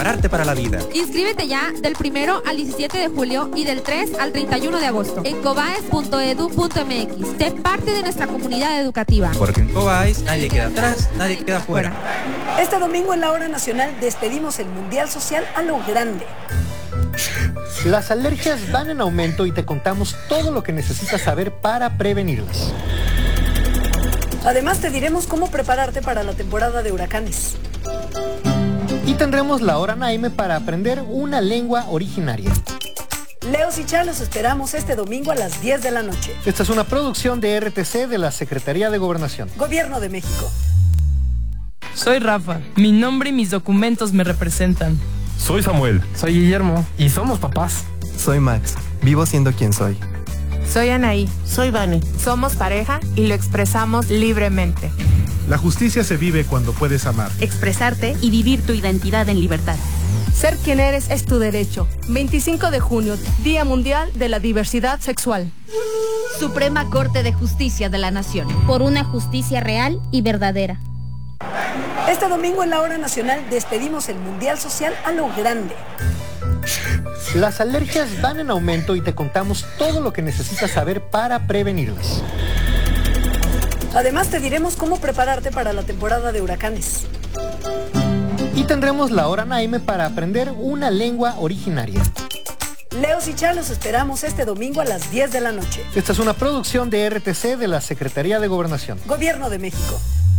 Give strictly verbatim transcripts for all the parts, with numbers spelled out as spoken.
prepararte para la vida. Inscríbete ya del primero al diecisiete de julio y del tres al treinta y uno de agosto en cobaes punto edu punto mx. Sé parte de nuestra comunidad educativa. Porque en Cobaes nadie queda atrás, nadie queda fuera. Este domingo en la hora nacional despedimos el Mundial Social a lo grande. Las alergias van en aumento y te contamos todo lo que necesitas saber para prevenirlas. Además te diremos cómo prepararte para la temporada de huracanes. Y tendremos la hora Naime para aprender una lengua originaria. Leos y Chá los esperamos este domingo a las diez de la noche. Esta es una producción de R T C de la Secretaría de Gobernación. Gobierno de México. Soy Rafa. Mi nombre y mis documentos me representan. Soy Samuel. Soy Guillermo. Y somos papás. Soy Max. Vivo siendo quien soy. Soy Anaí. Soy Vani. Somos pareja y lo expresamos libremente. La justicia se vive cuando puedes amar, expresarte y vivir tu identidad en libertad. Ser quien eres es tu derecho. veinticinco de junio, Día Mundial de la Diversidad Sexual. Suprema Corte de Justicia de la Nación. Por una justicia real y verdadera. Este domingo en la hora nacional despedimos el Mundial Social a lo grande. Las alergias van en aumento y te contamos todo lo que necesitas saber para prevenirlas. Además te diremos cómo prepararte para la temporada de huracanes. Y tendremos la hora Naime para aprender una lengua originaria. Leos y Chá los esperamos este domingo a las diez de la noche. Esta es una producción de R T C de la Secretaría de Gobernación. Gobierno de México.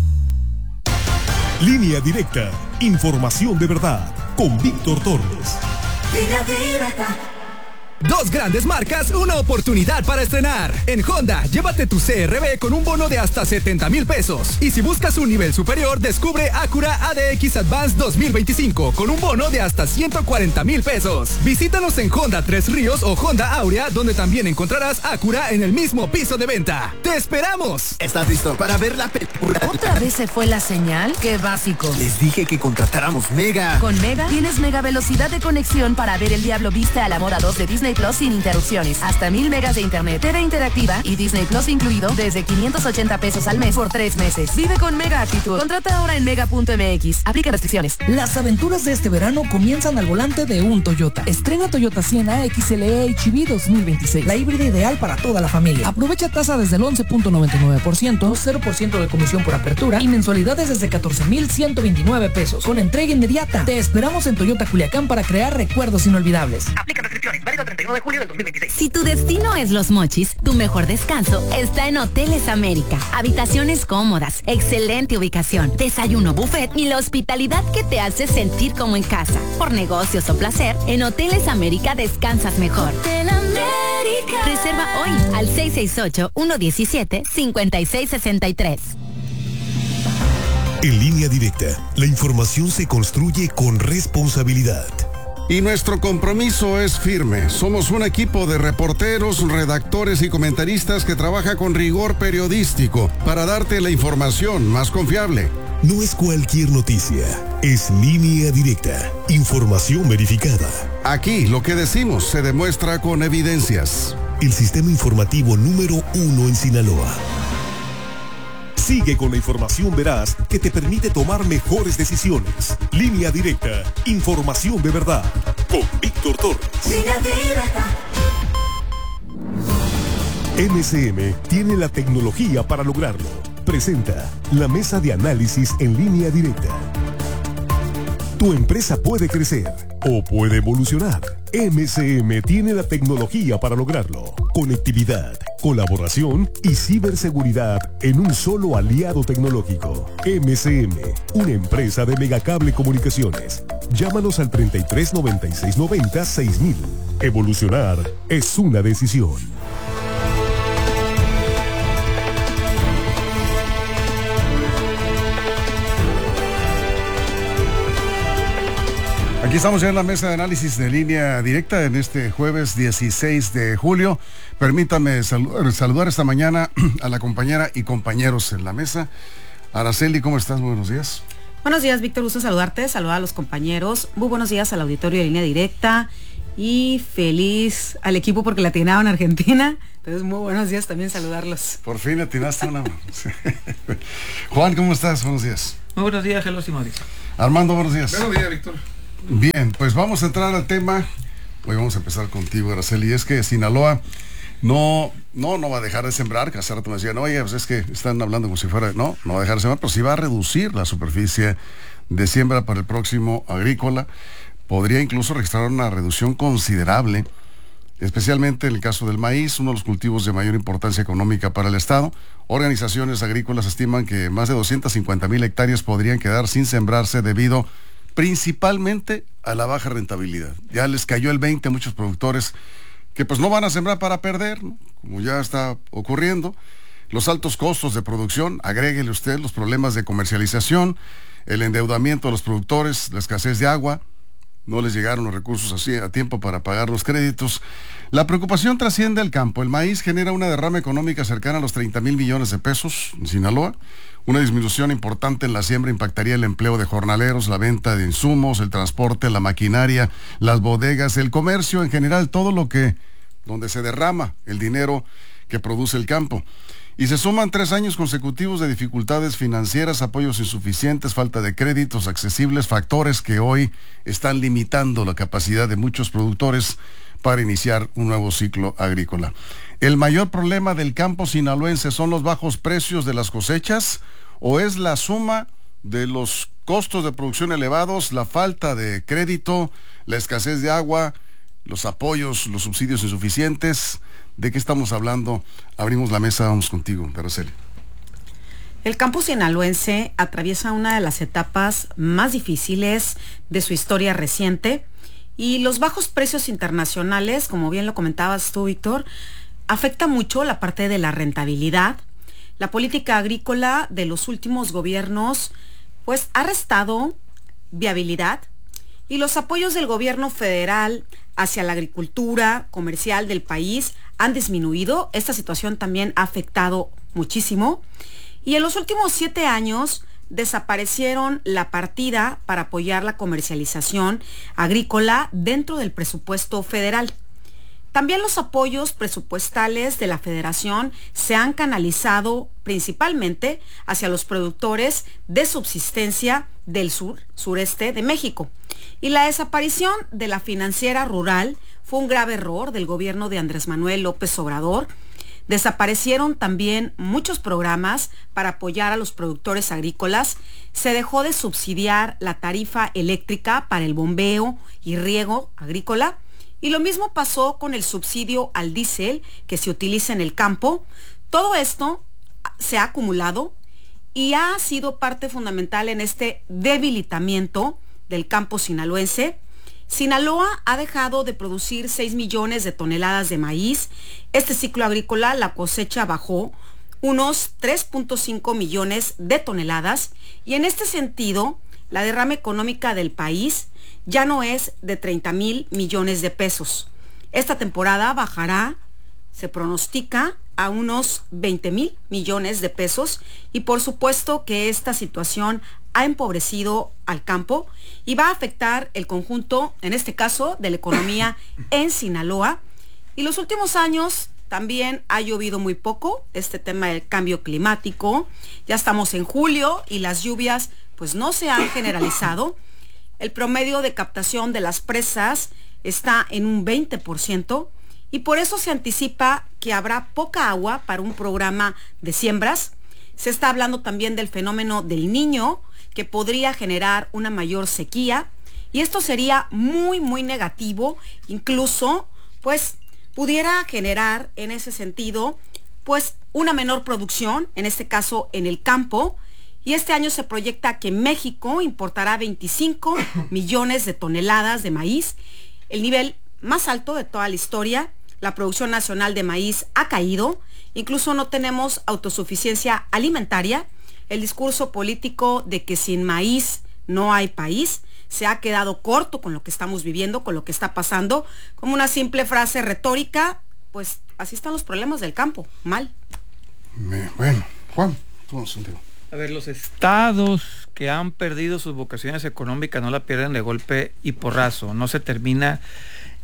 Línea Directa, información de verdad, con Víctor Torres. Línea Directa. Dos grandes marcas, una oportunidad para estrenar. En Honda, llévate tu C R V con un bono de hasta setenta mil pesos. Y si buscas un nivel superior, descubre Acura A D X Advance dos mil veinticinco con un bono de hasta ciento cuarenta mil pesos. Visítanos en Honda Tres Ríos o Honda Aurea, donde también encontrarás Acura en el mismo piso de venta. ¡Te esperamos! ¿Estás listo para ver la película? ¿Otra vez se fue la señal? ¡Qué básico! Les dije que contratáramos Mega. Con Mega tienes mega velocidad de conexión para ver El Diablo Viste a la Moda dos de Disney Plus sin interrupciones. Hasta mil megas de internet, T V interactiva y Disney Plus incluido desde quinientos ochenta pesos al mes por tres meses. Vive con Mega Actitud. Contrata ahora en mega punto m x. Aplica restricciones. Las aventuras de este verano comienzan al volante de un Toyota. Estrena Toyota Sienna X L E H V dos mil veintiséis. La híbrida ideal para toda la familia. Aprovecha tasa desde el once punto noventa y nueve por ciento, cero por ciento de comisión por apertura y mensualidades desde catorce mil ciento veintinueve pesos. Con entrega inmediata. Te esperamos en Toyota Culiacán para crear recuerdos inolvidables. Aplica restricciones. Válido treinta y uno de julio del dos mil veintiséis. Si tu destino es Los Mochis, tu mejor descanso está en Hoteles América. Habitaciones cómodas, excelente ubicación, desayuno buffet y la hospitalidad que te hace sentir como en casa. Por negocios o placer, en Hoteles América descansas mejor. Hotel América. Reserva hoy al seis seis ocho, uno uno siete, cinco seis seis tres. En Línea Directa, la información se construye con responsabilidad. Y nuestro compromiso es firme. Somos un equipo de reporteros, redactores y comentaristas que trabaja con rigor periodístico para darte la información más confiable. No es cualquier noticia, es Línea Directa, información verificada. Aquí lo que decimos se demuestra con evidencias. El sistema informativo número uno en Sinaloa. Sigue con la información veraz que te permite tomar mejores decisiones. Línea Directa, información de verdad. Con Víctor Torres. Línea Directa. M C M tiene la tecnología para lograrlo. Presenta la mesa de análisis en Línea Directa. Tu empresa puede crecer o puede evolucionar. M C M tiene la tecnología para lograrlo. Conectividad, colaboración y ciberseguridad en un solo aliado tecnológico. M C M, una empresa de Megacable Comunicaciones. Llámanos al treinta y tres noventa y seis noventa seis mil. Evolucionar es una decisión. Aquí estamos ya en la mesa de análisis de Línea Directa en este jueves dieciséis de julio. Permítame saludar, saludar esta mañana a la compañera y compañeros en la mesa. Araceli, ¿cómo estás? Muy buenos días. Buenos días, Víctor, gusto saludarte, saludar a los compañeros. Muy buenos días al auditorio de Línea Directa y feliz al equipo porque la atinaron en Argentina. Entonces, muy buenos días también saludarlos. Por fin atinaste una. Juan, ¿cómo estás? Buenos días. Muy buenos días, Carlos y Mauricio. Armando, buenos días. Buenos días, Víctor. Bien, pues vamos a entrar al tema. Hoy vamos a empezar contigo, Araceli. Es que Sinaloa no, no, no va a dejar de sembrar, que hace rato me decían, oye, pues es que están hablando como si fuera, no, no va a dejar de sembrar, pero sí va a reducir la superficie de siembra para el próximo agrícola. Podría incluso registrar una reducción considerable, especialmente en el caso del maíz, uno de los cultivos de mayor importancia económica para el Estado. Organizaciones agrícolas estiman que más de doscientas cincuenta mil hectáreas podrían quedar sin sembrarse debido principalmente a la baja rentabilidad. Ya les cayó el veinte a muchos productores que pues no van a sembrar para perder, ¿no? Como ya está ocurriendo. Los altos costos de producción, agréguele usted los problemas de comercialización, el endeudamiento de los productores, la escasez de agua, no les llegaron los recursos así a tiempo para pagar los créditos. La preocupación trasciende al campo. El maíz genera una derrama económica cercana a los treinta mil millones de pesos en Sinaloa. Una disminución importante en la siembra impactaría el empleo de jornaleros, la venta de insumos, el transporte, la maquinaria, las bodegas, el comercio en general, todo lo que, donde se derrama el dinero que produce el campo. Y se suman tres años consecutivos de dificultades financieras, apoyos insuficientes, falta de créditos accesibles, factores que hoy están limitando la capacidad de muchos productores para iniciar un nuevo ciclo agrícola. ¿El mayor problema del campo sinaloense son los bajos precios de las cosechas o es la suma de los costos de producción elevados, la falta de crédito, la escasez de agua, los apoyos, los subsidios insuficientes? ¿De qué estamos hablando? Abrimos la mesa, vamos contigo, Araceli. El campo sinaloense atraviesa una de las etapas más difíciles de su historia reciente y los bajos precios internacionales, como bien lo comentabas tú, Víctor, afecta mucho la parte de la rentabilidad. La política agrícola de los últimos gobiernos pues ha restado viabilidad y los apoyos del gobierno federal hacia la agricultura comercial del país han disminuido. Esta situación también ha afectado muchísimo. Y en los últimos siete años desaparecieron la partida para apoyar la comercialización agrícola dentro del presupuesto federal. También los apoyos presupuestales de la Federación se han canalizado principalmente hacia los productores de subsistencia del sur, sureste de México. Y la desaparición de la financiera rural fue un grave error del gobierno de Andrés Manuel López Obrador. Desaparecieron también muchos programas para apoyar a los productores agrícolas. Se dejó de subsidiar la tarifa eléctrica para el bombeo y riego agrícola. Y lo mismo pasó con el subsidio al diésel que se utiliza en el campo. Todo esto se ha acumulado y ha sido parte fundamental en este debilitamiento del campo sinaloense. Sinaloa ha dejado de producir seis millones de toneladas de maíz. Este ciclo agrícola la cosecha bajó unos tres punto cinco millones de toneladas y en este sentido la derrama económica del país ya no es de treinta mil millones de pesos. Esta temporada bajará, se pronostica, a unos veinte mil millones de pesos y por supuesto que esta situación ha empobrecido al campo y va a afectar el conjunto, en este caso, de la economía en Sinaloa. Y los últimos años también ha llovido muy poco, este tema del cambio climático. Ya estamos en julio y las lluvias pues no se han generalizado. El promedio de captación de las presas está en un veinte por ciento y por eso se anticipa que habrá poca agua para un programa de siembras. Se está hablando también del fenómeno del Niño, que podría generar una mayor sequía y esto sería muy muy negativo, incluso pues pudiera generar en ese sentido pues una menor producción, en este caso en el campo, y este año se proyecta que México importará veinticinco millones de toneladas de maíz, el nivel más alto de toda la historia. La producción nacional de maíz ha caído, incluso no tenemos autosuficiencia alimentaria. El discurso político de que sin maíz no hay país se ha quedado corto con lo que estamos viviendo, con lo que está pasando, como una simple frase retórica. Pues así están los problemas del campo, mal. Bueno, Juan, vamos contigo. A ver, los estados que han perdido sus vocaciones económicas no la pierden de golpe y porrazo, no se termina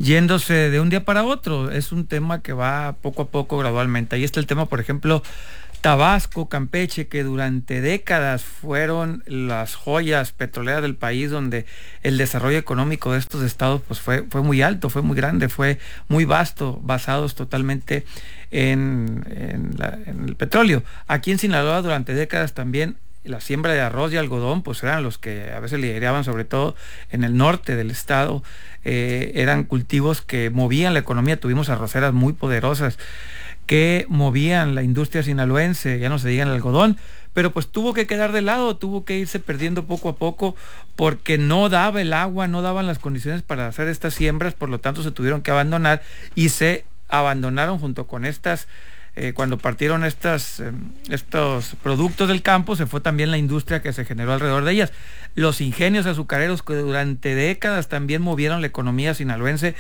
yéndose de un día para otro, es un tema que va poco a poco, gradualmente. Ahí está el tema, por ejemplo, Tabasco, Campeche, que durante décadas fueron las joyas petroleras del país, donde el desarrollo económico de estos estados pues fue, fue muy alto, fue muy grande, fue muy vasto, basados totalmente en, en, la, en el petróleo. Aquí en Sinaloa durante décadas también la siembra de arroz y algodón pues eran los que a veces lideraban, sobre todo en el norte del estado, eh, eran cultivos que movían la economía. Tuvimos arroceras muy poderosas que movían la industria sinaloense, ya no se diga el algodón, pero pues tuvo que quedar de lado, tuvo que irse perdiendo poco a poco porque no daba el agua, no daban las condiciones para hacer estas siembras, por lo tanto se tuvieron que abandonar y se abandonaron junto con estas, eh, cuando partieron estas, eh, estos productos del campo, se fue también la industria que se generó alrededor de ellas. Los ingenios azucareros que durante décadas también movieron la economía sinaloense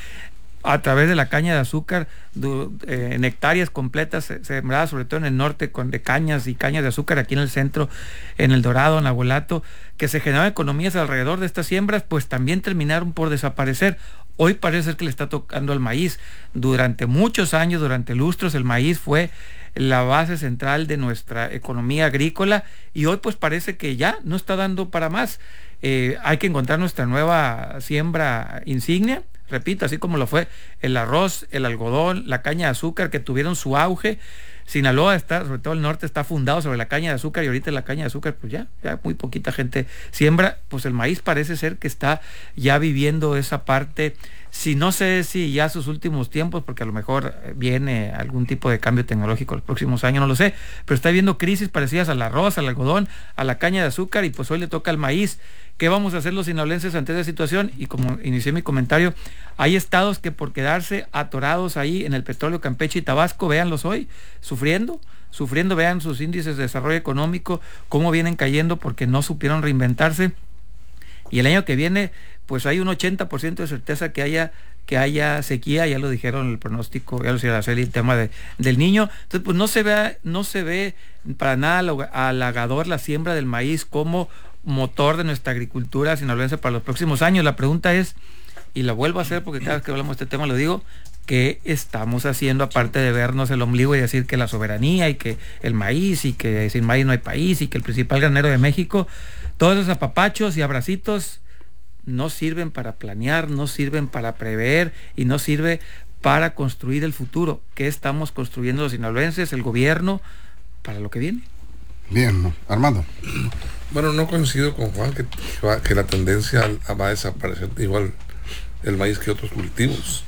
a través de la caña de azúcar, eh, en hectáreas completas sembradas, sobre todo en el norte, con de cañas y cañas de azúcar, aquí en el centro, en El Dorado, en Abuelato, que se generaban economías alrededor de estas siembras, pues también terminaron por desaparecer. Hoy parece ser que le está tocando al maíz. Durante muchos años, durante lustros, el maíz fue la base central de nuestra economía agrícola y hoy pues parece que ya no está dando para más. Eh, hay que encontrar nuestra nueva siembra insignia. Repito, así como lo fue el arroz, el algodón, la caña de azúcar, que tuvieron su auge. Sinaloa está, sobre todo el norte, está fundado sobre la caña de azúcar, y ahorita la caña de azúcar, pues ya, ya muy poquita gente siembra. Pues el maíz parece ser que está ya viviendo esa parte, si no sé si ya sus últimos tiempos, porque a lo mejor viene algún tipo de cambio tecnológico los próximos años, no lo sé, pero está viendo crisis parecidas al arroz, al algodón, a la caña de azúcar, y pues hoy le toca al maíz. ¿Qué vamos a hacer los sinaloenses ante esa situación? Y como inicié mi comentario, hay estados que por quedarse atorados ahí en el petróleo, Campeche y Tabasco, véanlos hoy, sufriendo, sufriendo, vean sus índices de desarrollo económico, cómo vienen cayendo porque no supieron reinventarse. Y el año que viene, pues hay un ochenta por ciento de certeza que haya que haya sequía, ya lo dijeron en el pronóstico, ya lo decía Araceli, el tema de, del niño. Entonces, pues no se ve, no se ve para nada halagador la siembra del maíz como motor de nuestra agricultura sinaloense para los próximos años. La pregunta es, y la vuelvo a hacer porque cada vez que hablamos de este tema lo digo, ¿qué estamos haciendo aparte de vernos el ombligo y decir que la soberanía y que el maíz y que sin maíz no hay país y que el principal granero de México? Todos esos apapachos y abracitos no sirven para planear, no sirven para prever y no sirve para construir el futuro. ¿Qué estamos construyendo los sinaloenses, el gobierno, para lo que viene? Bien, ¿no? Armando. Bueno, no coincido con Juan que, que la tendencia va a desaparecer igual el maíz que otros cultivos.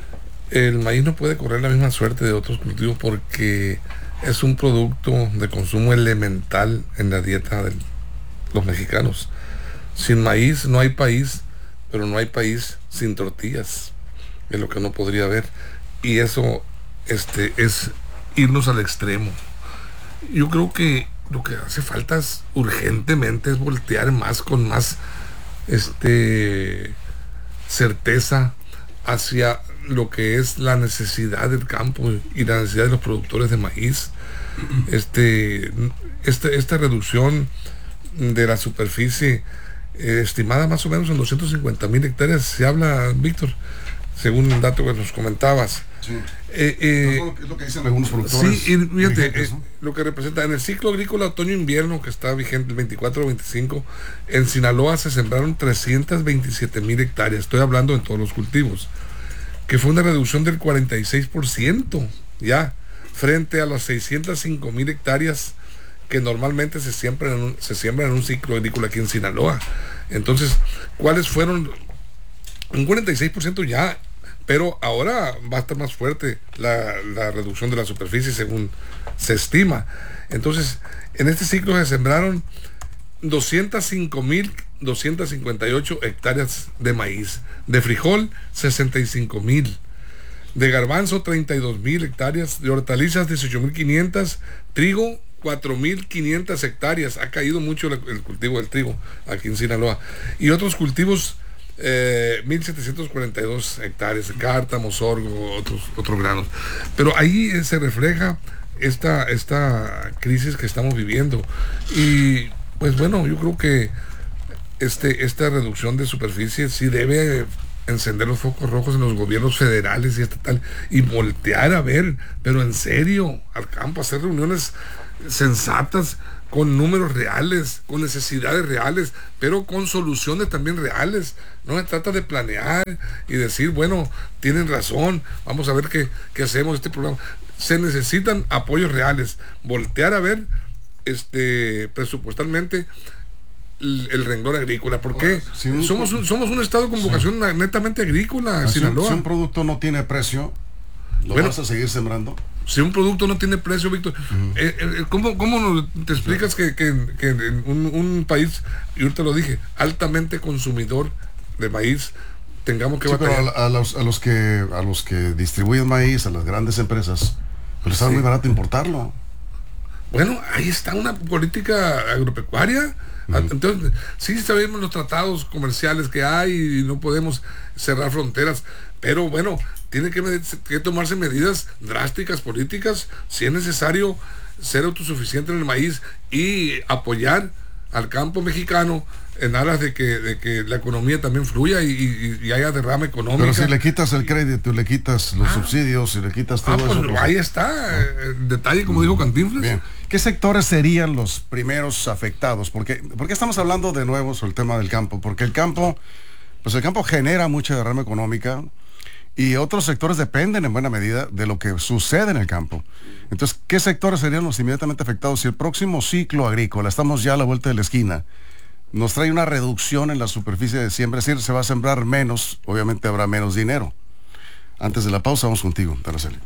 El maíz no puede correr la misma suerte de otros cultivos porque es un producto de consumo elemental en la dieta de los mexicanos. Sin maíz no hay país, pero no hay país sin tortillas, es lo que no podría haber. Y eso este, es irnos al extremo. Yo creo que lo que hace falta es, urgentemente, es voltear más con más este certeza hacia lo que es la necesidad del campo y la necesidad de los productores de maíz. Este, este esta reducción de la superficie eh, estimada más o menos en doscientos cincuenta mil hectáreas, se habla, Víctor, según un dato que nos comentabas. Sí. Eh, eh, es lo que dicen algunos productores. Sí, y fíjate, vigentes, ¿no? eh, lo que representa en el ciclo agrícola otoño-invierno que está vigente el veinticuatro veinticinco, en Sinaloa se sembraron trescientas veintisiete mil hectáreas, estoy hablando en todos los cultivos, que fue una reducción del cuarenta y seis por ciento ya, frente a las seiscientas cinco mil hectáreas que normalmente se siembran en un, se siembran en un ciclo agrícola aquí en Sinaloa. Entonces, ¿cuáles fueron? Un cuarenta y seis por ciento ya, pero ahora va a estar más fuerte la, la reducción de la superficie según se estima. Entonces, en este ciclo se sembraron doscientas cinco mil doscientas cincuenta y ocho hectáreas de maíz, de frijol sesenta y cinco mil, de garbanzo treinta y dos mil hectáreas, de hortalizas dieciocho mil quinientas, trigo cuatro mil quinientas hectáreas. Ha caído mucho el, el cultivo del trigo aquí en Sinaloa, y otros cultivos Eh, mil setecientos cuarenta y dos hectáreas, cártamo, sorgo, otros, otros granos. Pero ahí eh, se refleja esta, esta crisis que estamos viviendo. Y pues bueno, yo creo que este, esta reducción de superficie sí debe encender los focos rojos en los gobiernos federales y estatal y voltear a ver, pero en serio, al campo, hacer reuniones sensatas, con números reales, con necesidades reales, pero con soluciones también reales. No se trata de planear y decir, bueno, tienen razón, vamos a ver qué, qué hacemos este programa. Se necesitan apoyos reales, voltear a ver este presupuestalmente el, el renglón agrícola, porque si un, somos, un, somos un estado con vocación sí. netamente agrícola. Si un, si un producto no tiene precio, ¿lo bueno, vas a seguir sembrando? Si un producto no tiene precio, Víctor, uh-huh. eh, eh, ¿cómo, cómo te explicas que, que, que en un, un país, y ahorita lo dije, altamente consumidor de maíz, tengamos que sí, batallar? Pero a, a, los, a, los que, a los que distribuyen maíz, a las grandes empresas, pues está sí. muy barato importarlo. Bueno, ahí está una política agropecuaria. Uh-huh. Entonces, sí sabemos los tratados comerciales que hay y no podemos cerrar fronteras, pero bueno, tiene que, que tomarse medidas drásticas, políticas, si es necesario ser autosuficiente en el maíz y apoyar al campo mexicano en aras de que, de que la economía también fluya y, y, y haya derrama económica. Pero si le quitas el crédito, le quitas los ah. subsidios, si le quitas todo ah, pues, eso. Pues, ahí está, ¿no? El detalle, como mm. dijo Cantinflas. Bien. ¿Qué sectores serían los primeros afectados? Porque, ¿por qué estamos hablando de nuevo sobre el tema del campo? Porque el campo, pues el campo genera mucha derrama económica. Y otros sectores dependen en buena medida de lo que sucede en el campo. Entonces, ¿qué sectores serían los inmediatamente afectados? Si el próximo ciclo agrícola, estamos ya a la vuelta de la esquina, nos trae una reducción en la superficie de siembra, es decir, se va a sembrar menos, obviamente habrá menos dinero. Antes de la pausa, vamos contigo, Araceli.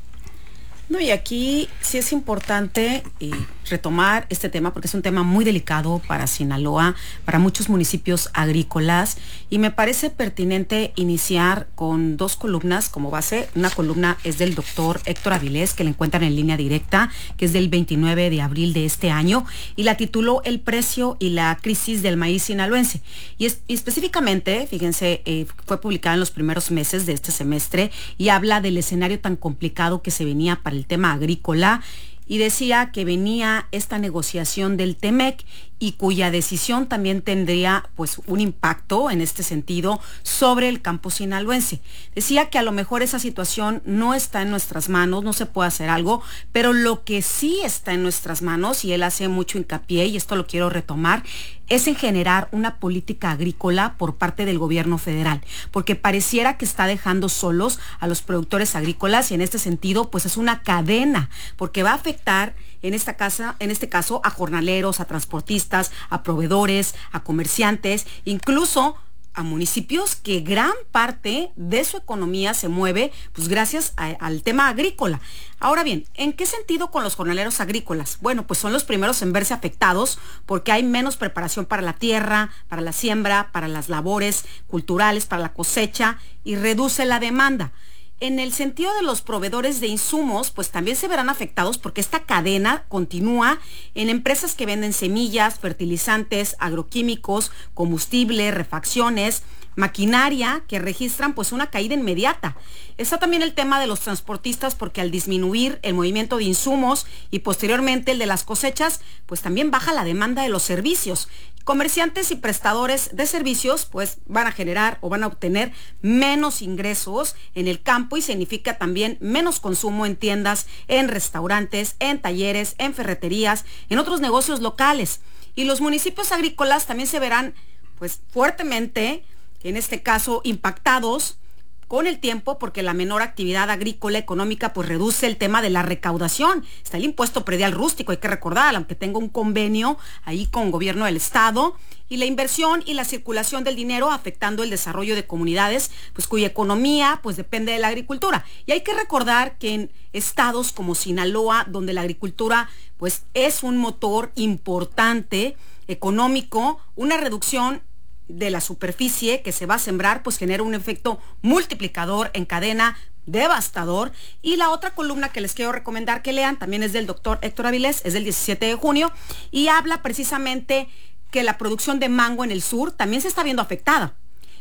No, y aquí sí es importante eh, retomar este tema porque es un tema muy delicado para Sinaloa, para muchos municipios agrícolas, y me parece pertinente iniciar con dos columnas como base. Una columna es del doctor Héctor Avilés, que le encuentran en línea directa, que es del veintinueve de abril de este año, y la tituló El precio y la crisis del maíz sinaloense. Y, es, y específicamente, fíjense, eh, fue publicada en los primeros meses de este semestre y habla del escenario tan complicado que se venía para el tema agrícola, y decía que venía esta negociación del Temec y cuya decisión también tendría pues un impacto en este sentido sobre el campo sinaloense. Decía que a lo mejor esa situación no está en nuestras manos, no se puede hacer algo, pero lo que sí está en nuestras manos, y él hace mucho hincapié, y esto lo quiero retomar, es en generar una política agrícola por parte del gobierno federal, porque pareciera que está dejando solos a los productores agrícolas, y en este sentido pues es una cadena, porque va a afectar en esta casa, en este caso a jornaleros, a transportistas, a proveedores, a comerciantes, incluso a municipios que gran parte de su economía se mueve pues gracias a, al tema agrícola. Ahora bien, ¿en qué sentido con los jornaleros agrícolas? Bueno, pues son los primeros en verse afectados porque hay menos preparación para la tierra, para la siembra, para las labores culturales, para la cosecha, y reduce la demanda. En el sentido de los proveedores de insumos, pues también se verán afectados porque esta cadena continúa en empresas que venden semillas, fertilizantes, agroquímicos, combustible, refacciones, maquinaria, que registran pues una caída inmediata. Está también el tema de los transportistas porque al disminuir el movimiento de insumos y posteriormente el de las cosechas, pues también baja la demanda de los servicios. Comerciantes y prestadores de servicios pues van a generar o van a obtener menos ingresos en el campo, y significa también menos consumo en tiendas, en restaurantes, en talleres, en ferreterías, en otros negocios locales. Y los municipios agrícolas también se verán pues fuertemente, en este caso, impactados con el tiempo, porque la menor actividad agrícola económica pues reduce el tema de la recaudación. Está el impuesto predial rústico, hay que recordar, aunque tenga un convenio ahí con gobierno del estado, y la inversión y la circulación del dinero afectando el desarrollo de comunidades pues cuya economía pues depende de la agricultura. Y hay que recordar que en estados como Sinaloa, donde la agricultura pues es un motor importante económico, una reducción de la superficie que se va a sembrar pues genera un efecto multiplicador en cadena devastador. Y la otra columna que les quiero recomendar que lean también es del doctor Héctor Avilés, es del diecisiete de junio, y habla precisamente que la producción de mango en el sur también se está viendo afectada,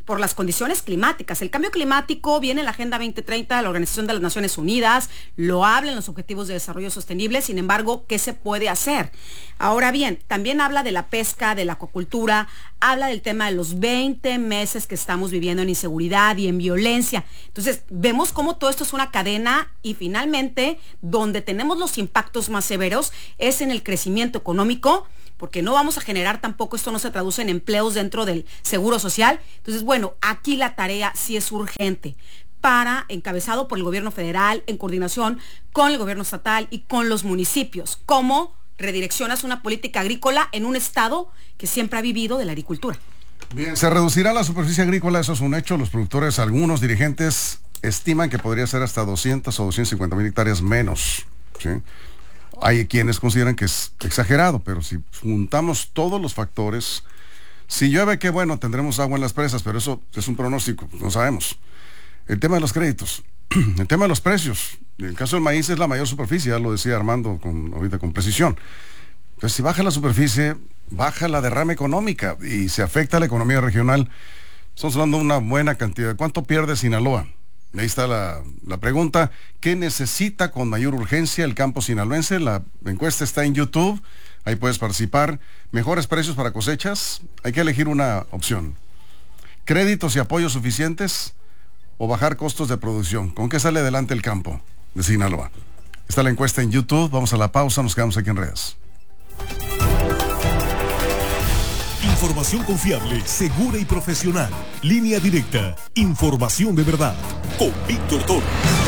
por las condiciones climáticas. El cambio climático viene en la Agenda veinte treinta de la Organización de las Naciones Unidas, lo habla en los Objetivos de Desarrollo Sostenible, sin embargo, ¿qué se puede hacer? Ahora bien, también habla de la pesca, de la acuacultura, habla del tema de los veinte meses que estamos viviendo en inseguridad y en violencia. Entonces, vemos cómo todo esto es una cadena y finalmente, donde tenemos los impactos más severos es en el crecimiento económico, porque no vamos a generar tampoco, esto no se traduce en empleos dentro del Seguro Social. Entonces, bueno, aquí la tarea sí es urgente para, encabezado por el gobierno federal, en coordinación con el gobierno estatal y con los municipios. ¿Cómo redireccionas una política agrícola en un estado que siempre ha vivido de la agricultura? Bien, se reducirá la superficie agrícola, eso es un hecho. Los productores, algunos dirigentes, estiman que podría ser hasta doscientas o doscientas cincuenta mil hectáreas menos, ¿sí? Hay quienes consideran que es exagerado, pero si juntamos todos los factores, si llueve, qué bueno, tendremos agua en las presas, pero eso es un pronóstico, no sabemos. El tema de los créditos, el tema de los precios. En el caso del maíz es la mayor superficie, ya lo decía Armando con, ahorita con precisión. Entonces, si baja la superficie, baja la derrama económica y se afecta a la economía regional. Estamos hablando de una buena cantidad. ¿Cuánto pierde Sinaloa? Ahí está la, la pregunta. ¿Qué necesita con mayor urgencia el campo sinaloense? La encuesta está en YouTube, ahí puedes participar. ¿Mejores precios para cosechas? Hay que elegir una opción. ¿Créditos y apoyos suficientes o bajar costos de producción? ¿Con qué sale adelante el campo de Sinaloa? Está la encuesta en YouTube, vamos a la pausa, nos quedamos aquí en redes. Información confiable, segura y profesional. Línea directa. Información de verdad. Con Víctor Toro.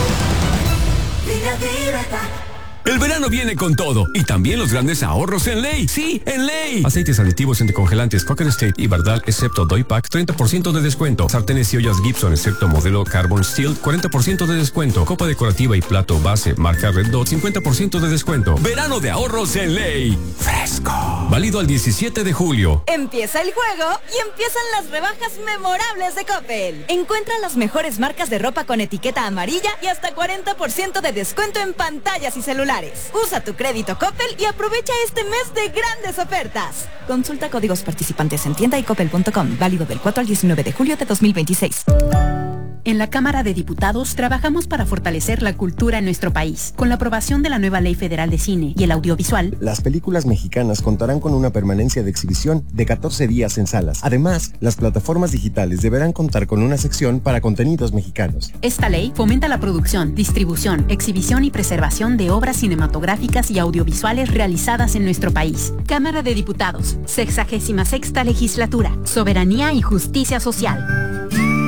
Línea directa. El verano viene con todo y también los grandes ahorros en Ley. Sí, en Ley. Aceites aditivos entre congelantes Cocker State y Bardal, excepto Doypack, treinta por ciento de descuento. Sartenes y ollas Gibson, excepto modelo Carbon Steel, cuarenta por ciento de descuento. Copa decorativa y plato base marca Red Dot, cincuenta por ciento de descuento. Verano de ahorros en Ley. Fresco. Válido al diecisiete de julio. Empieza el juego y empiezan las rebajas memorables de Coppel. Encuentra las mejores marcas de ropa con etiqueta amarilla y hasta cuarenta por ciento de descuento en pantallas y celulares. Usa tu crédito Coppel y aprovecha este mes de grandes ofertas. Consulta códigos participantes en tienda y coppel punto com. Válido del cuatro al diecinueve de julio de dos mil veintiséis. En la Cámara de Diputados trabajamos para fortalecer la cultura en nuestro país. Con la aprobación de la nueva Ley Federal de Cine y el Audiovisual, las películas mexicanas contarán con una permanencia de exhibición de catorce días en salas. Además, las plataformas digitales deberán contar con una sección para contenidos mexicanos. Esta ley fomenta la producción, distribución, exhibición y preservación de obras cinematográficas y audiovisuales realizadas en nuestro país. Cámara de Diputados, sexagésima sexta legislatura, soberanía y justicia social.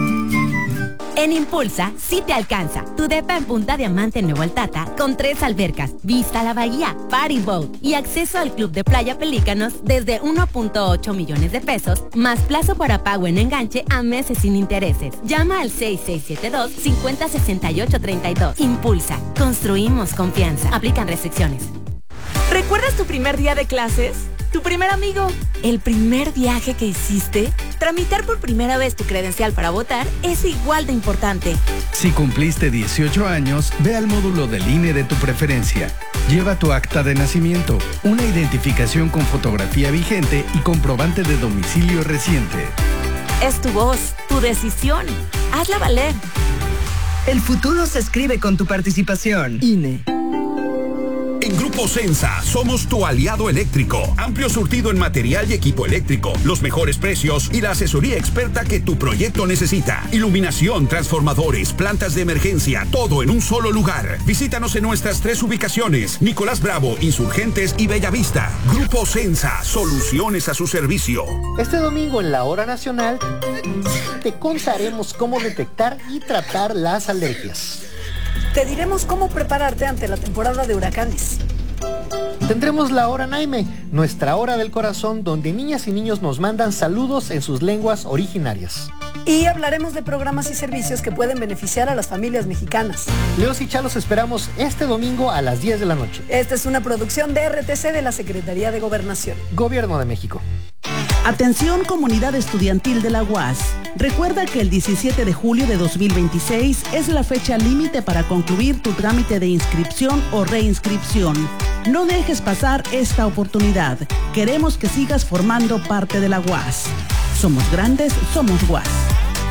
En Impulsa, sí te alcanza. Tu depa en Punta Diamante en Nuevo Altata, con tres albercas, vista a la bahía, party boat y acceso al club de playa Pelícanos desde uno punto ocho millones de pesos, más plazo para pago en enganche a meses sin intereses. Llama al seis seis siete dos, cinco cero seis ocho tres dos. Impulsa, construimos confianza. Aplican restricciones. ¿Recuerdas tu primer día de clases? ¿Tu primer amigo? ¿El primer viaje que hiciste? Tramitar por primera vez tu credencial para votar es igual de importante. Si cumpliste dieciocho años, ve al módulo del I N E de tu preferencia. Lleva tu acta de nacimiento, una identificación con fotografía vigente y comprobante de domicilio reciente. Es tu voz, tu decisión. Hazla valer. El futuro se escribe con tu participación. I N E. En Grupo Sensa somos tu aliado eléctrico. Amplio surtido en material y equipo eléctrico, los mejores precios y la asesoría experta que tu proyecto necesita. Iluminación, transformadores, plantas de emergencia, todo en un solo lugar. Visítanos en nuestras tres ubicaciones: Nicolás Bravo, Insurgentes y Bellavista. Grupo Sensa, soluciones a su servicio. Este domingo en la Hora Nacional te contaremos cómo detectar y tratar las alergias. Te diremos cómo prepararte ante la temporada de huracanes. Tendremos la Hora Naime, nuestra hora del corazón, donde niñas y niños nos mandan saludos en sus lenguas originarias. Y hablaremos de programas y servicios que pueden beneficiar a las familias mexicanas. Leos y Chalos esperamos este domingo a las diez de la noche. Esta es una producción de R T C de la Secretaría de Gobernación. Gobierno de México. Atención, comunidad estudiantil de la U A S. Recuerda que el diecisiete de julio de dos mil veintiséis es la fecha límite para concluir tu trámite de inscripción o reinscripción. No dejes pasar esta oportunidad. Queremos que sigas formando parte de la U A S. Somos grandes, somos U A S.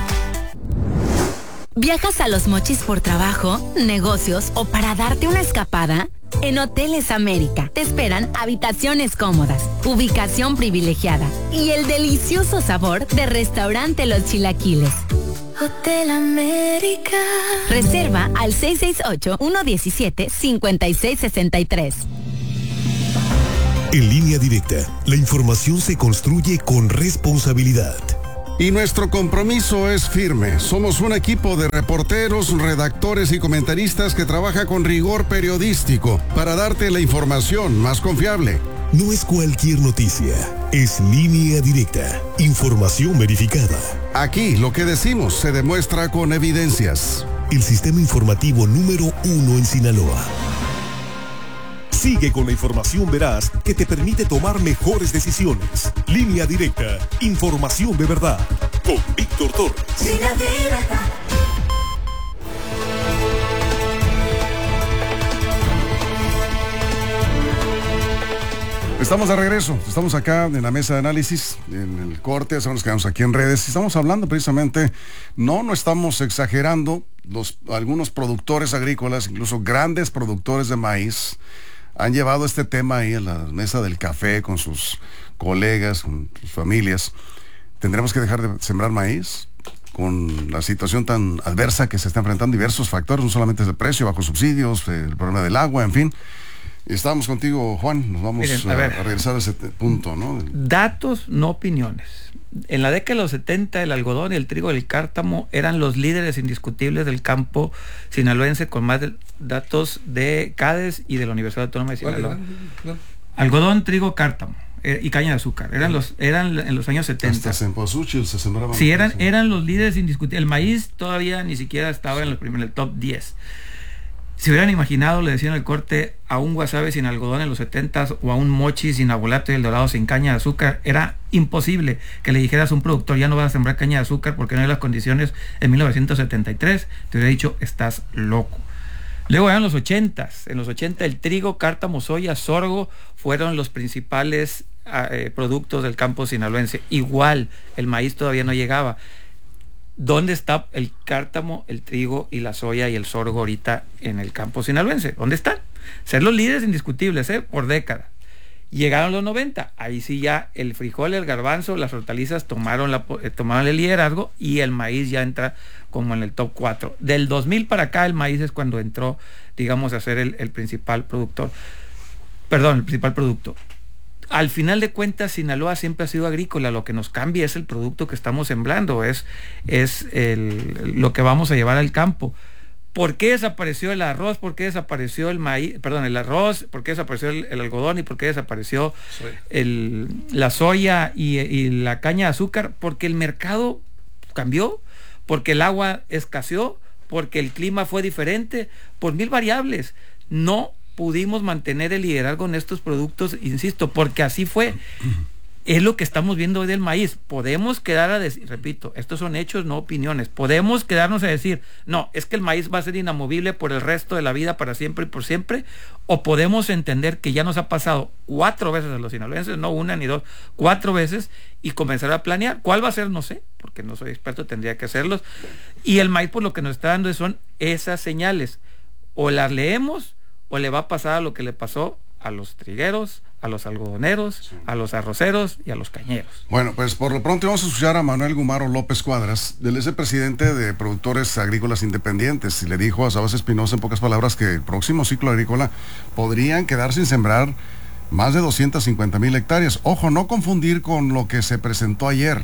¿Viajas a Los Mochis por trabajo, negocios o para darte una escapada? En Hoteles América te esperan habitaciones cómodas, ubicación privilegiada y el delicioso sabor de Restaurante Los Chilaquiles. Hotel América. Reserva al seis seis ocho, uno uno siete, cinco seis seis tres. En Línea Directa, la información se construye con responsabilidad. Y nuestro compromiso es firme. Somos un equipo de reporteros, redactores y comentaristas que trabaja con rigor periodístico para darte la información más confiable. No es cualquier noticia, es Línea Directa, información verificada. Aquí lo que decimos se demuestra con evidencias. El sistema informativo número uno en Sinaloa. Sigue con la información veraz que te permite tomar mejores decisiones. Línea Directa, información de verdad. Con Víctor Torres. Línea Directa. Estamos de regreso, estamos acá en la mesa de análisis, en el corte, ya nos quedamos aquí en redes, y estamos hablando precisamente, no, no estamos exagerando, los, algunos productores agrícolas, incluso grandes productores de maíz, han llevado este tema ahí en la mesa del café con sus colegas, con sus familias. ¿Tendremos que dejar de sembrar maíz? Con la situación tan adversa que se está enfrentando diversos factores, no solamente es el precio, bajo subsidios, el problema del agua, en fin. Estamos contigo, Juan, nos vamos Miren, a, a, ver, a regresar a ese punto, ¿no? Datos, no opiniones. En la década de los setenta, el algodón y el trigo del cártamo eran los líderes indiscutibles del campo sinaloense, con más de datos de CADES y de la Universidad Autónoma de Sinaloa. Vale, vale. Algodón, trigo, cártamo eh, y caña de azúcar. Eran los eran en los años setenta. Hasta en Pozuchil se sembraban. Sí, eran, eran los líderes indiscutibles. El maíz todavía ni siquiera estaba en, los primer, en el top diez. Si hubieran imaginado, le decían el corte, a un wasabi sin algodón en los setentas o a un mochi sin abolato y el dorado sin caña de azúcar, era imposible que le dijeras a un productor, ya no vas a sembrar caña de azúcar porque no hay las condiciones en mil novecientos setenta y tres, te hubiera dicho, estás loco. Luego eran los ochentas, en los ochenta el trigo, cártamo, soya, sorgo fueron los principales eh, productos del campo sinaloense. Igual, el maíz todavía no llegaba. ¿Dónde está el cártamo, el trigo y la soya y el sorgo ahorita en el campo sinaloense? ¿Dónde están? Ser los líderes indiscutibles, ¿eh? Por década. Llegaron los noventa, ahí sí ya el frijol, el garbanzo, las hortalizas tomaron, la, eh, tomaron el liderazgo y el maíz ya entra como en el top cuatro. Del dos mil para acá el maíz es cuando entró, digamos, a ser el, el principal productor. Perdón, el principal producto. Al final de cuentas, Sinaloa siempre ha sido agrícola, lo que nos cambia es el producto que estamos sembrando, es, es el, lo que vamos a llevar al campo. ¿Por qué desapareció el arroz? ¿Por qué desapareció el maíz? Perdón, el arroz, ¿por qué desapareció el, el algodón? ¿Y por qué desapareció el, la soya y, y la caña de azúcar? Porque el mercado cambió, porque el agua escaseó, porque el clima fue diferente, por mil variables. No pudimos mantener el liderazgo en estos productos, insisto, porque así fue. Es lo que estamos viendo hoy del maíz. Podemos quedar a decir, repito, estos son hechos, no opiniones. Podemos quedarnos a decir, no, es que el maíz va a ser inamovible por el resto de la vida, para siempre y por siempre, o podemos entender que ya nos ha pasado cuatro veces a los sinaloenses, no una ni dos, cuatro veces, y comenzar a planear. ¿Cuál va a ser? No sé, porque no soy experto, tendría que hacerlos. Y el maíz, por lo que nos está dando son esas señales. O las leemos, o le va a pasar a lo que le pasó a los trigueros, a los algodoneros, sí, a los arroceros y a los cañeros. Bueno, pues por lo pronto vamos a escuchar a Manuel Gumaro López Cuadras. Él es el presidente de Productores Agrícolas Independientes y le dijo a Sabas Espinosa en pocas palabras que el próximo ciclo agrícola podrían quedar sin sembrar más de doscientas cincuenta mil hectáreas. Ojo, no confundir con lo que se presentó ayer.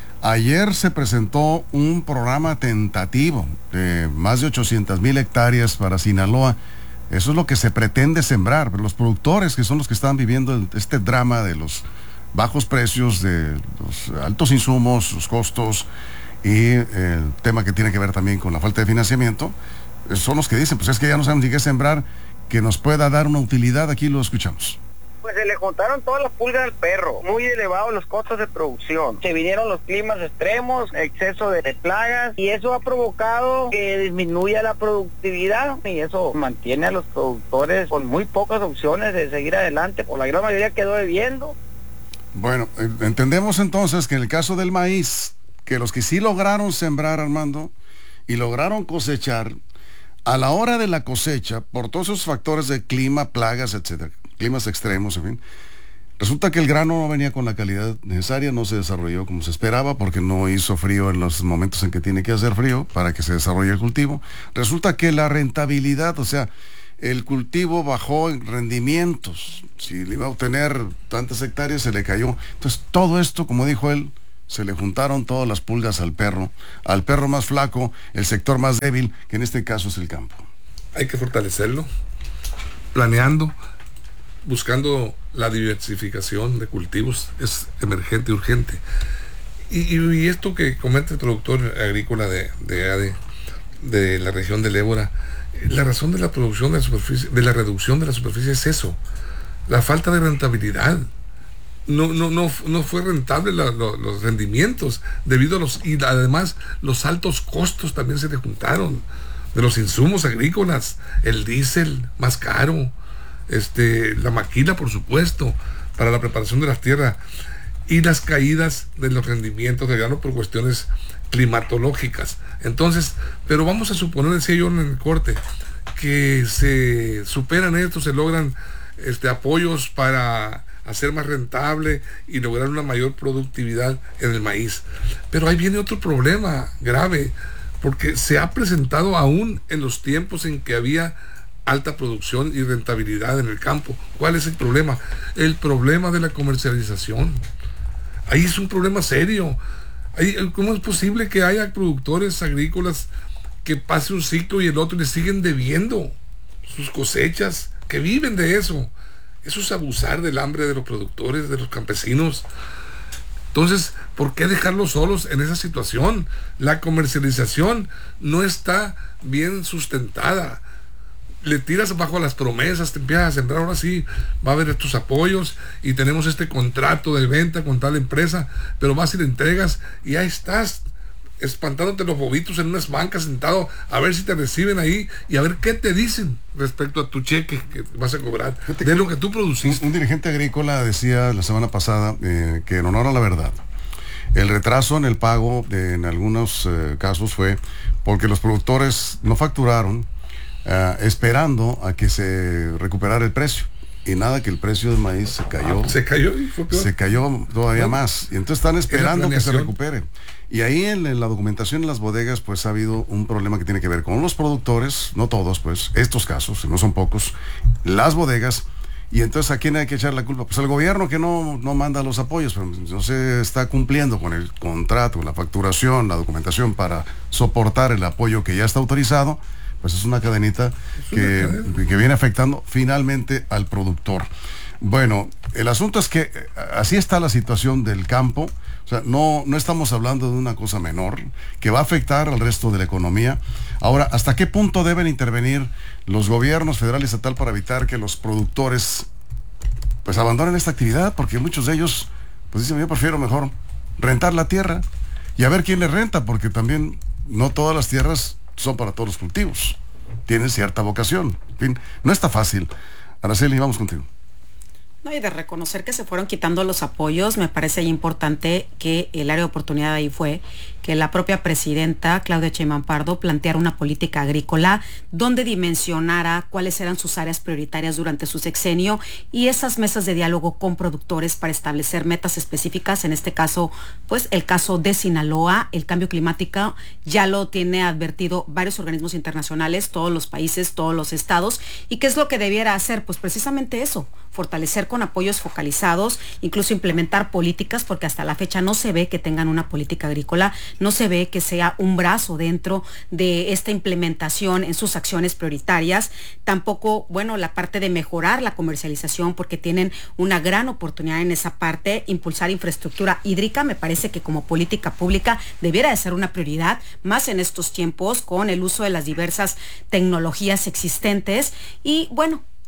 Ayer se presentó un programa tentativo de más de ochocientas mil hectáreas para Sinaloa. Eso es lo que se pretende sembrar, pero los productores, que son los que están viviendo este drama de los bajos precios, de los altos insumos, los costos y el tema que tiene que ver también con la falta de financiamiento, son los que dicen, pues es que ya no sabemos ni qué sembrar que nos pueda dar una utilidad. Aquí lo escuchamos. Pues se le juntaron todas las pulgas al perro, muy elevados los costos de producción. Se vinieron los climas extremos, exceso de plagas, y eso ha provocado que disminuya la productividad, y eso mantiene a los productores con muy pocas opciones de seguir adelante, por la gran mayoría quedó debiendo. Bueno, entendemos entonces que en el caso del maíz, que los que sí lograron sembrar, Armando, y lograron cosechar. A la hora de la cosecha, por todos esos factores de clima, plagas, etcétera, climas extremos, en fin, resulta que el grano no venía con la calidad necesaria, no se desarrolló como se esperaba porque no hizo frío en los momentos en que tiene que hacer frío para que se desarrolle el cultivo. Resulta que la rentabilidad, o sea, el cultivo bajó en rendimientos. Si le iba a obtener tantas hectáreas, se le cayó. Entonces, todo esto, como dijo él, se le juntaron todas las pulgas al perro, al perro más flaco, el sector más débil, que en este caso es el campo. Hay que fortalecerlo, planeando, buscando la diversificación de cultivos, es emergente, urgente. Y, y, y esto que comenta el productor agrícola de, de A D E, de la región del Ébora, la razón de la producción de la superficie, de la reducción de la superficie es eso, la falta de rentabilidad. No, no, no, no fue rentable la, lo, los rendimientos debido a los, y además los altos costos también se le juntaron de los insumos agrícolas, el diésel más caro, este, la maquila por supuesto, para la preparación de las tierras, y las caídas de los rendimientos de grano por cuestiones climatológicas. Entonces, pero vamos a suponer, decía yo en el corte, que se superan esto, se logran este, apoyos para hacer más rentable y lograr una mayor productividad en el maíz. Pero ahí viene otro problema grave, porque se ha presentado aún en los tiempos en que había alta producción y rentabilidad en el campo. ¿Cuál es el problema? El problema de la comercialización. Ahí es un problema serio. Ahí, ¿cómo es posible que haya productores agrícolas que pase un ciclo y el otro y le siguen debiendo sus cosechas, que viven de eso? Eso es abusar del hambre de los productores, de los campesinos. Entonces, ¿por qué dejarlos solos en esa situación? La comercialización no está bien sustentada. Le tiras bajo las promesas, te empiezas a sembrar, ahora sí, va a haber estos apoyos y tenemos este contrato de venta con tal empresa, pero vas y le entregas y ahí estás, espantándote los bobitos en unas bancas sentado a ver si te reciben ahí y a ver qué te dicen respecto a tu cheque que vas a cobrar de lo que tú produciste. Un, un dirigente agrícola decía la semana pasada eh, que en honor a la verdad, el retraso en el pago de, en algunos eh, casos fue porque los productores no facturaron uh, esperando a que se recuperara el precio. Y nada, que el precio del maíz se cayó. Ah, se cayó y fue peor. Se cayó todavía bueno, más. Y entonces están esperando que se recupere. Y ahí en, en la documentación en las bodegas, pues ha habido un problema que tiene que ver con los productores, no todos, pues, estos casos, no son pocos, las bodegas. Y entonces, ¿a quién hay que echar la culpa? Pues al gobierno que no, no manda los apoyos, pero no se está cumpliendo con el contrato, la facturación, la documentación para soportar el apoyo que ya está autorizado. Pues es una cadenita que, una cadena. que viene afectando finalmente al productor. Bueno, el asunto es que así está la situación del campo. O sea, no, no estamos hablando de una cosa menor que va a afectar al resto de la economía. Ahora, ¿hasta qué punto deben intervenir los gobiernos federal y estatal para evitar que los productores pues abandonen esta actividad? Porque muchos de ellos pues dicen, yo prefiero mejor rentar la tierra y a ver quién le renta, porque también no todas las tierras son para todos los cultivos, tienen cierta vocación. En fin, no está fácil. Araceli, vamos contigo. No, y de reconocer que se fueron quitando los apoyos, me parece importante que el área de oportunidad ahí fue que la propia presidenta Claudia Sheinbaum Pardo planteara una política agrícola donde dimensionara cuáles eran sus áreas prioritarias durante su sexenio y esas mesas de diálogo con productores para establecer metas específicas. En este caso, pues el caso de Sinaloa, el cambio climático ya lo tiene advertido varios organismos internacionales, todos los países, todos los estados. ¿Y qué es lo que debiera hacer? Pues precisamente eso, fortalecer con apoyos focalizados, incluso implementar políticas, porque hasta la fecha no se ve que tengan una política agrícola, no se ve que sea un brazo dentro de esta implementación en sus acciones prioritarias. Tampoco, bueno, la parte de mejorar la comercialización, porque tienen una gran oportunidad en esa parte. Impulsar infraestructura hídrica, me parece que como política pública debiera de ser una prioridad, más en estos tiempos con el uso de las diversas tecnologías existentes. Y bueno,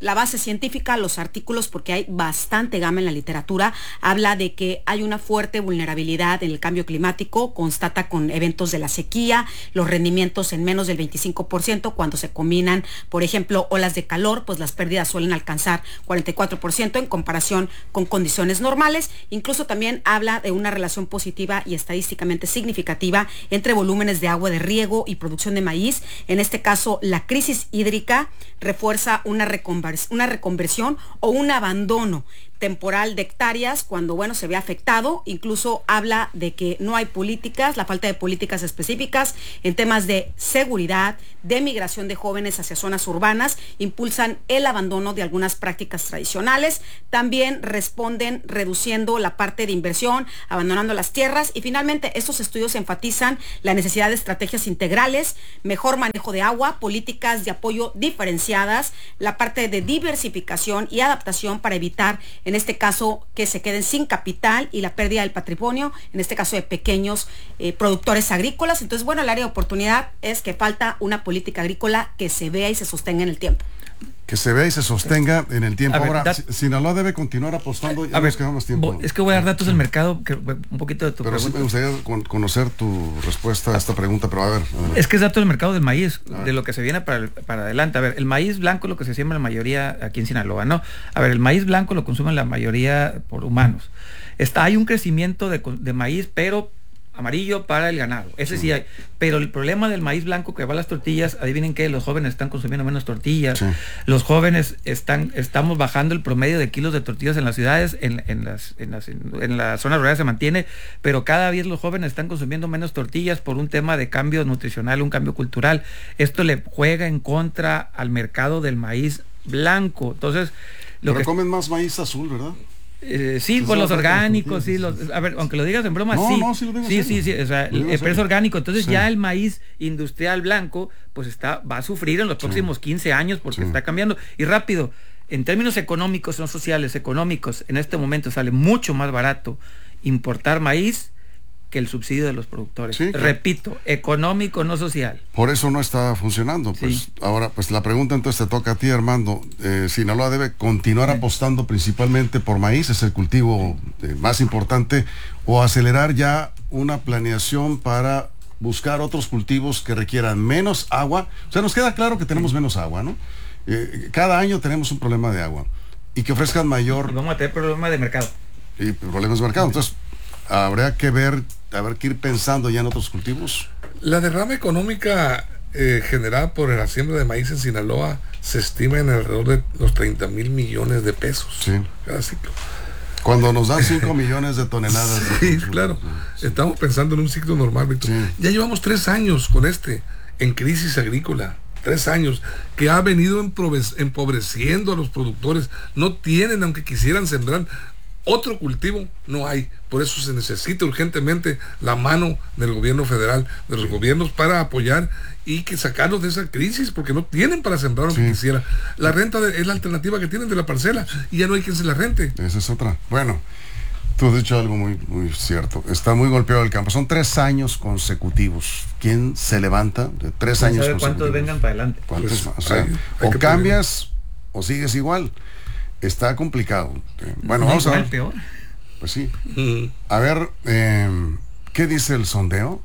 la base científica, los artículos, porque hay bastante gama en la literatura, habla de que hay una fuerte vulnerabilidad en el cambio climático, constata con eventos de la sequía, los rendimientos en menos del veinticinco por ciento, cuando se combinan, por ejemplo, olas de calor, pues las pérdidas suelen alcanzar cuarenta y cuatro por ciento en comparación con condiciones normales. Incluso también habla de una relación positiva y estadísticamente significativa entre volúmenes de agua de riego y producción de maíz. En este caso, la crisis hídrica refuerza una reconversión una reconversión o un abandono temporal de hectáreas cuando, bueno, se ve afectado. Incluso habla de que no hay políticas, la falta de políticas específicas en temas de seguridad, de migración de jóvenes hacia zonas urbanas, impulsan el abandono de algunas prácticas tradicionales, también responden reduciendo la parte de inversión, abandonando las tierras, y finalmente estos estudios enfatizan la necesidad de estrategias integrales, mejor manejo de agua, políticas de apoyo diferenciadas, la parte de diversificación y adaptación para evitar, en este caso, que se queden sin capital y la pérdida del patrimonio, en este caso de pequeños eh, productores agrícolas. Entonces, bueno, el área de oportunidad es que falta una política agrícola que se vea y se sostenga en el tiempo. Que se vea y se sostenga en el tiempo. A ver, Ahora, dat- Sinaloa debe continuar apostando. Ya A ver, nos quedamos tiempo. es que voy a dar datos del mercado, que, un poquito de tu Pero sí pregunta. me gustaría con- conocer tu respuesta a esta pregunta, pero a ver. a ver. Es que es dato del mercado del maíz, Ah. de lo que se viene para, el- para adelante. A ver, el maíz blanco, lo que se siembra la mayoría aquí en Sinaloa, ¿no? A ver, el maíz blanco lo consumen la mayoría por humanos. Está, hay un crecimiento de, co- de maíz, pero amarillo para el ganado. Ese sí hay. Pero el problema del maíz blanco que va a las tortillas, adivinen qué, los jóvenes están consumiendo menos tortillas. Sí. Los jóvenes están, estamos bajando el promedio de kilos de tortillas en las ciudades, en, en las, en las, en las zonas rurales se mantiene, pero cada vez los jóvenes están consumiendo menos tortillas por un tema de cambio nutricional, un cambio cultural. Esto le juega en contra al mercado del maíz blanco. Entonces, lo Pero que comen más maíz azul, ¿verdad? Eh, sí, Pues por no, los no, orgánicos, no, sí, los, a ver, aunque lo digas en broma, No, sí, no, sí lo digo en sí, serio. sí, sí, o sea, Lo digo en el serio. precio orgánico, entonces Sí. ya el maíz industrial blanco, pues está, va a sufrir en los próximos quince años porque Sí. está cambiando, y rápido, en términos económicos, no sociales, económicos, en este momento sale mucho más barato importar maíz que el subsidio de los productores. Sí, claro. Repito, económico, no social. Por eso no está funcionando. Pues Sí. ahora, pues la pregunta entonces te toca a ti, Armando. Eh, Sinaloa debe continuar apostando principalmente por maíz, es el cultivo eh, más importante, o acelerar ya una planeación para buscar otros cultivos que requieran menos agua. O sea, nos queda claro que tenemos menos agua, ¿no? Eh, cada año tenemos un problema de agua y que ofrezcan mayor Y vamos a tener problemas de mercado. y problemas de mercado. Entonces, habría que ver, habrá que ir pensando ya en otros cultivos. La derrama económica eh, generada por la siembra de maíz en Sinaloa se estima en alrededor de los treinta mil millones de pesos Sí. cada ciclo. Cuando nos dan cinco millones de toneladas. Sí, claro. Estamos pensando en un ciclo normal, Víctor. Sí. Ya llevamos tres años con este, en crisis agrícola. Tres años, que ha venido empobre- empobreciendo a los productores. No tienen, aunque quisieran sembrar otro cultivo, no hay. Por eso se necesita urgentemente la mano del gobierno federal, de los gobiernos, para apoyar y que sacarlos de esa crisis, porque no tienen para sembrar lo que Sí. quisiera. La renta de- es la alternativa que tienen de la parcela y ya no hay quien se la rente. Esa es otra. Bueno, tú has dicho algo muy, muy cierto. Está muy golpeado el campo. Son tres años consecutivos. ¿Quién se levanta de tres ¿Quién años sabe consecutivos? cuántos vengan para adelante? ¿Cuántos Pues, más? O sea, hay- hay o que cambias o sigues igual. Está complicado. Eh, Bueno, vamos a Igual, ver. peor. Pues sí. Mm. A ver, eh, ¿qué dice el sondeo?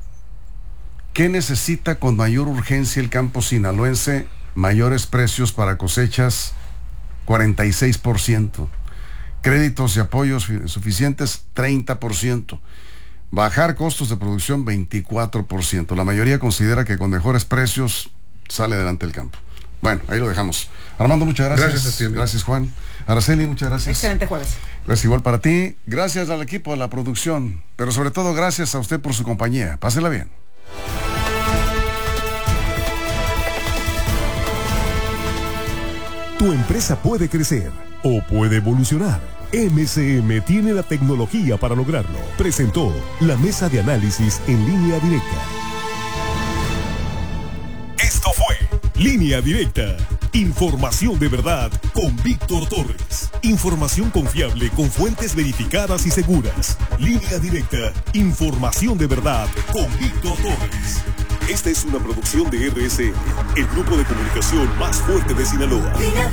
¿Qué necesita con mayor urgencia el campo sinaloense? Mayores precios para cosechas, cuarenta y seis por ciento. Créditos y apoyos fi- suficientes, treinta por ciento. Bajar costos de producción, veinticuatro por ciento. La mayoría considera que con mejores precios sale adelante el campo. Bueno, ahí lo dejamos. Armando, muchas gracias. Gracias a ti, amigo. Gracias, Juan. Araceli, muchas gracias. Excelente jueves. Gracias igual para ti. Gracias al equipo de la producción. Pero sobre todo gracias a usted por su compañía. Pásela bien. Tu empresa puede crecer o puede evolucionar. M C M tiene la tecnología para lograrlo. Presentó la mesa de análisis en línea directa. Esto fue Línea Directa. Información de verdad con Víctor Torres. Información confiable con fuentes verificadas y seguras. Línea Directa. Información de verdad con Víctor Torres. Esta es una producción de R C N, el grupo de comunicación más fuerte de Sinaloa.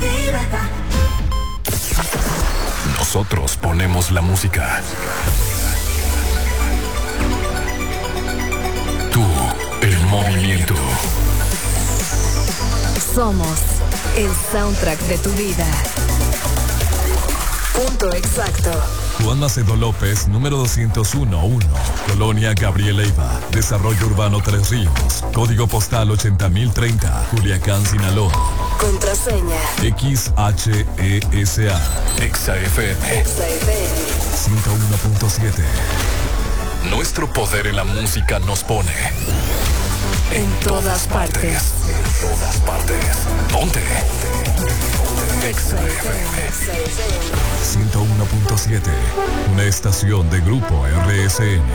Nosotros ponemos la música. Tú, el movimiento. Somos el soundtrack de tu vida. Punto exacto. Juan Macedo López, número doscientos uno uno, Colonia Gabriel Leiva, Desarrollo Urbano Tres Ríos, Código Postal ochenta mil treinta, Culiacán, Sinaloa. Contraseña X H E S A, Exa F M, Exa F M ciento uno punto siete. Nuestro poder en la música nos pone en, en todas partes. partes. En todas partes. Ponte. Exa F M ciento uno punto siete, una estación de Grupo R S N.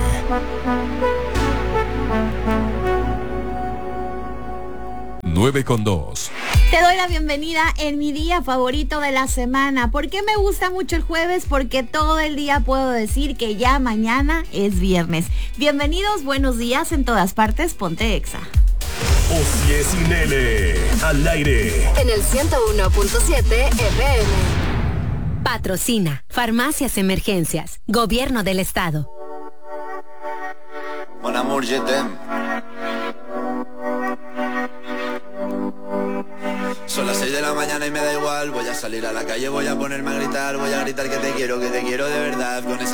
nueve con dos. Te doy la bienvenida en mi día favorito de la semana. ¿Por qué me gusta mucho el jueves? Porque todo el día puedo decir que ya mañana es viernes. Bienvenidos, buenos días en todas partes, ponte Exa. Osie sin L, al aire. En el ciento uno punto siete F M. Patrocina Farmacias Emergencias, Gobierno del Estado. Mon amour, je t'aime. Son las seis de la mañana y me da igual. Voy a salir a la calle, voy a ponerme a gritar. Voy a gritar que te quiero, que te quiero de verdad. Con esa